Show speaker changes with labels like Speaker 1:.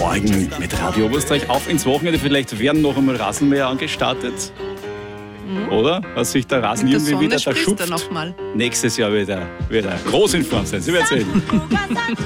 Speaker 1: Morgen mit Radio Oberösterreich auf ins Wochenende. Vielleicht werden noch einmal Rasenmäher angestartet. Oder? Dass sich der Rasen irgendwie wieder da schupft. Nächstes Jahr wird er groß in Form sein. Sie werden sehen.